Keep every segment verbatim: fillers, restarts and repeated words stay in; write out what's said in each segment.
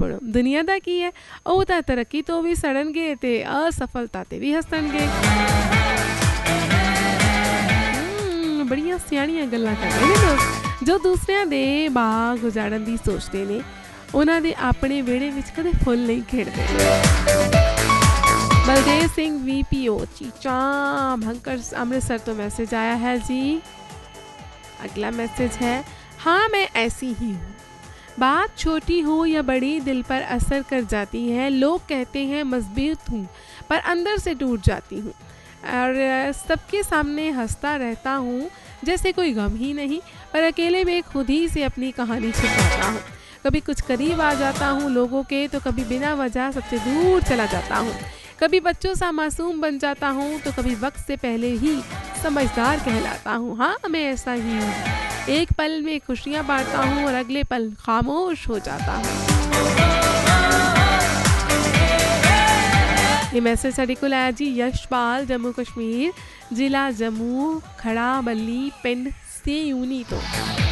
ਬਣੋ। ਦੁਨੀਆ ਦਾ ਕੀ ਹੈ, ਉਹ ਤਾਂ ਤਰੱਕੀ ਤੋਂ ਵੀ ਸੜਨਗੇ ਅਤੇ ਅਸਫਲਤਾ 'ਤੇ ਵੀ ਹੱਸਣਗੇ। ਬੜੀਆਂ ਸਿਆਣੀਆਂ ਗੱਲਾਂ ਕਰਦੇ ਨੇ ਲੋਕ ਜੋ ਦੂਸਰਿਆਂ ਦੇ ਬਾਗ ਉਜਾੜਨ ਦੀ ਸੋਚਦੇ ਨੇ। ਉਹਨਾਂ ਦੇ ਆਪਣੇ ਵਿਹੜੇ ਵਿੱਚ ਕਦੇ ਫੁੱਲ ਨਹੀਂ ਖਿੜਦੇ। ਬਲਦੇਵ ਸਿੰਘ ਵੀ ਪੀ ਓ ਚੀਚਾ भंकर अमृतसर तो मैसेज आया है जी। अगला मैसेज है, हाँ मैं ऐसी ही हूँ। बात छोटी हो या बड़ी दिल पर असर कर जाती है। लोग कहते हैं मजबूत हूँ पर अंदर से टूट जाती हूँ और सबके सामने हंसता रहता हूँ जैसे कोई गम ही नहीं, पर अकेले में खुद ही से अपनी कहानी छिपाता हूँ। कभी कुछ करीब आ जाता हूँ लोगों के तो कभी बिना वजह सबसे दूर चला जाता हूँ। कभी बच्चों सा मासूम बन जाता हूँ तो कभी वक्त से पहले ही समझदार कहलाता हूँ। हाँ मैं ऐसा ही हूँ। एक पल में खुशियाँ बांटता हूँ और अगले पल खामोश हो जाता हूँ। ये मैसेज साढ़े को लाया जी यशपाल जम्मू कश्मीर जिला जम्मू खड़ा बल्ली पिंड से यूनी तो।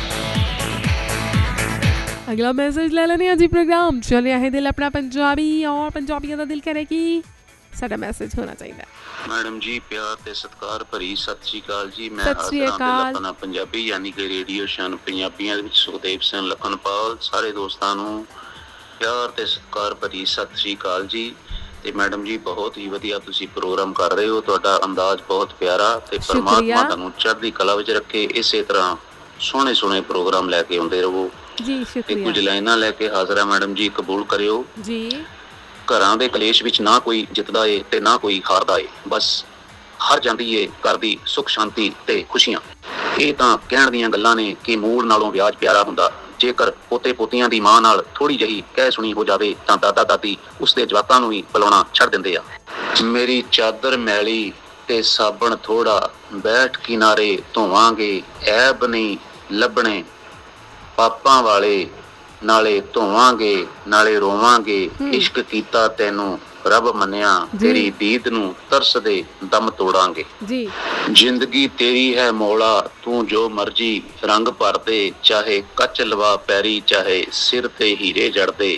अगला मैसेज ले लेने जी प्रोग्राम चलिए है दिल अपना पंजाबी और पंजाबियों का दिल करे कि ਸਾਡਾ ਮੈਸੇਜ ਹੋਣਾ ਚਾਹੀਦਾ। ਮੈਡਮ ਜੀ ਪਿਆਰ ਤੇ ਸਤਿਕਾਰ ਭਰੀ ਸਤਿ ਸ਼੍ਰੀ ਅਕਾਲ ਜੀ। ਮੈਂ ਆਪਣਾ ਪੰਜਾਬੀ ਯਾਨੀ ਕਿ ਰੇਡੀਓ ਸ਼ਨ ਪੰਜਾਬੀਆਂ ਦੇ ਵਿੱਚ ਸੁਖਦੇਵ ਸਿੰਘ ਲਖਨਪਾਲ ਸਾਰੇ ਦੋਸਤਾਂ ਨੂੰ ਪਿਆਰ ਤੇ ਸਤਿਕਾਰ ਭਰੀ ਸਤਿ ਸ਼੍ਰੀ ਅਕਾਲ ਜੀ। ਤੇ ਮੈਡਮ ਜੀ ਬਹੁਤ ਹੀ ਵਧੀਆ ਤੁਸੀਂ ਪ੍ਰੋਗਰਾਮ ਕਰ ਰਹੇ ਹੋ। ਤੁਹਾਡਾ ਅੰਦਾਜ਼ ਬਹੁਤ ਪਿਆਰਾ ਤੇ ਪਰਮਾਤਮਾ ਤੁਹਾਨੂੰ ਚੜ੍ਹਦੀ ਕਲਾ ਵਿੱਚ ਰੱਖੇ। ਇਸੇ ਤਰ੍ਹਾਂ ਸੋਹਣੇ ਸੋਹਣੇ ਪ੍ਰੋਗਰਾਮ ਲੈ ਕੇ ਆਉਂਦੇ ਰਹੋ ਜੀ। ਸ਼ੁਕਰੀਆ। ਕੁਝ ਲਾਈਨਾਂ ਲੈ ਕੇ ਹਾਜ਼ਰ ਆ ਮੈਡਮ ਜੀ, ਕਬੂਲ ਕਰਿਓ ਜੀ। ਘਰਾਂ ਦੇ ਕਲੇਸ਼ ਵਿੱਚ ਨਾ ਕੋਈ ਜਿੱਤਦਾ ਏ ਤੇ ਨਾ ਕੋਈ ਹਾਰਦਾ ਏ, ਬਸ ਹਰ ਜਾਂਦੀ ਏ ਘਰ ਦੀ ਸੁੱਖ ਸ਼ਾਂਤੀ ਤੇ ਖੁਸ਼ੀਆਂ। ਇਹ ਤਾਂ ਕਹਿਣ ਦੀਆਂ ਗੱਲਾਂ ਨੇ ਕਿ ਮੂਲ ਨਾਲੋਂ ਵਿਆਜ ਪਿਆਰਾ ਹੁੰਦਾ। ਜੇਕਰ ਪੋਤੇ ਪੋਤੀਆਂ ਦੀ ਮਾਂ ਨਾਲ ਥੋੜੀ ਜਿਹੀ ਕਹਿ ਸੁਣੀ ਹੋ ਜਾਵੇ ਤਾਂ ਦਾਦਾ ਦਾਦੀ ਉਸਦੇ ਜਵਾਕਾਂ ਨੂੰ ਵੀ ਬੁਲਾਉਣਾ ਛੱਡ ਦਿੰਦੇ ਆ। ਮੇਰੀ ਚਾਦਰ ਮੈਲੀ ਤੇ ਸਾਬਣ ਥੋੜਾ ਬੈਠ ਕਿਨਾਰੇ ਧੋਵਾਂਗੇ, ਐਬ ਨਹੀਂ ਲੱਭਣੇ ਪਾਪਾਂ ਵਾਲੇ ਨਾਲੇ ਧੋਵਾਂਗੇ ਨਾਲੇ ਰੋਵਾਂਗੇ। ਇਸ਼ਕ ਕੀਤਾ ਤੈਨੂੰ ਰੱਬ ਮੰਨਿਆ ਤੇਰੀ ਦੀਦ ਨੂੰ ਤਰਸਦੇ ਦਮ ਤੋੜਾਂਗੇ ਜੀ। ਜ਼ਿੰਦਗੀ ਤੇਰੀ ਹੈ ਮੌਲਾ ਤੂੰ ਜੋ ਮਰਜੀ ਰੰਗ ਭਰਦੇ, ਚਾਹੇ ਕੱਚ ਲਵਾ ਪੈਰੀ ਚਾਹੇ ਸਿਰ ਤੇ ਹੀਰੇ ਜੜਦੇ।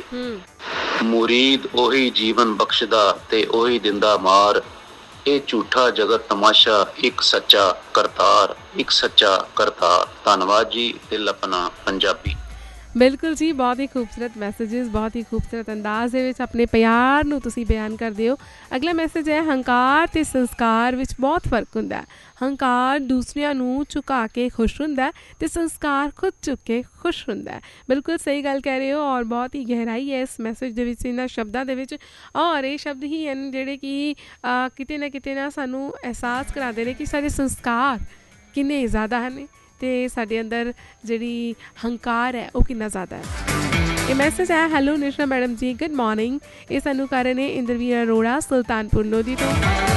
ਮੁਰੀਦ ਉਹੀ ਜੀਵਨ ਬਖਸ਼ਦਾ ਤੇ ਉਹੀ ਦਿੰਦਾ ਮਾਰ। ਇਹ ਝੂਠਾ ਜਗਤ ਤਮਾਸ਼ਾ ਇੱਕ ਸੱਚਾ ਕਰਤਾਰ, ਇੱਕ ਸੱਚਾ ਕਰਤਾਰ। ਧੰਨਵਾਦ ਜੀ। ਦਿਲ ਆਪਣਾ ਪੰਜਾਬੀ। ਬਿਲਕੁਲ ਜੀ, ਬਹੁਤ ਹੀ ਖੂਬਸੂਰਤ ਮੈਸੇਜਿਸ, ਬਹੁਤ ਹੀ ਖੂਬਸੂਰਤ ਅੰਦਾਜ਼ ਦੇ ਵਿੱਚ ਆਪਣੇ ਪਿਆਰ ਨੂੰ ਤੁਸੀਂ ਬਿਆਨ ਕਰਦੇ ਹੋ। ਅਗਲਾ ਮੈਸੇਜ ਹੈ, ਹੰਕਾਰ ਅਤੇ ਸੰਸਕਾਰ ਵਿੱਚ ਬਹੁਤ ਫਰਕ ਹੁੰਦਾ ਹੈ। ਹੰਕਾਰ ਦੂਸਰਿਆਂ ਨੂੰ ਝੁਕਾ ਕੇ ਖੁਸ਼ ਹੁੰਦਾ ਅਤੇ ਸੰਸਕਾਰ ਖੁਦ ਝੁਕ ਕੇ ਖੁਸ਼ ਹੁੰਦਾ ਹੈ। ਬਿਲਕੁਲ ਸਹੀ ਗੱਲ ਕਹਿ ਰਹੇ ਹੋ ਔਰ ਬਹੁਤ ਹੀ ਗਹਿਰਾਈ ਹੈ ਇਸ ਮੈਸੇਜ ਦੇ ਵਿੱਚ, ਇਹਨਾਂ ਸ਼ਬਦਾਂ ਦੇ ਵਿੱਚ। ਔਰ ਇਹ ਸ਼ਬਦ ਹੀ ਹਨ ਜਿਹੜੇ ਕਿ ਕਿਤੇ ਨਾ ਕਿਤੇ ਨਾ ਸਾਨੂੰ ਅਹਿਸਾਸ ਕਰਾਉਂਦੇ ਨੇ ਕਿ ਸਾਡੇ ਸੰਸਕਾਰ ਕਿੰਨੇ ਜ਼ਿਆਦਾ ਹਨ ਅਤੇ ਸਾਡੇ ਅੰਦਰ ਜਿਹੜੀ ਹੰਕਾਰ ਹੈ ਉਹ ਕਿੰਨਾ ਜ਼ਿਆਦਾ ਹੈ। ਇਹ ਮੈਸੇਜ ਹੈ, ਹੈਲੋ ਨਿਸ਼ਾ ਮੈਡਮ ਜੀ, ਗੁੱਡ ਮਾਰਨਿੰਗ। ਇਹ ਸਾਨੂੰ ਕਰ ਰਹੇ ਨੇ ਇੰਦਰਵੀਰ ਅਰੋੜਾ ਸੁਲਤਾਨਪੁਰ ਲੋਧੀ ਤੋਂ।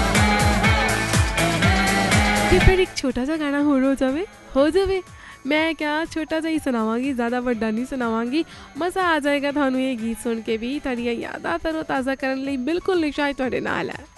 ਅਤੇ ਫਿਰ ਇੱਕ ਛੋਟਾ ਜਿਹਾ ਗਾਣਾ ਹੋਰ ਹੋ ਜਾਵੇ ਹੋ ਜਾਵੇ ਮੈਂ ਕਿਹਾ ਛੋਟਾ ਜਿਹਾ ਹੀ ਸੁਣਾਵਾਂਗੀ, ਜ਼ਿਆਦਾ ਵੱਡਾ ਨਹੀਂ ਸੁਣਾਵਾਂਗੀ। ਮਜ਼ਾ ਆ ਜਾਏਗਾ ਤੁਹਾਨੂੰ ਇਹ ਗੀਤ ਸੁਣ ਕੇ ਵੀ। ਤੁਹਾਡੀਆਂ ਯਾਦਾਂ ਤਰੋ ਤਾਜ਼ਾ ਕਰਨ ਲਈ ਬਿਲਕੁਲ ਨਿਸ਼ਾ ਤੁਹਾਡੇ ਨਾਲ ਹੈ।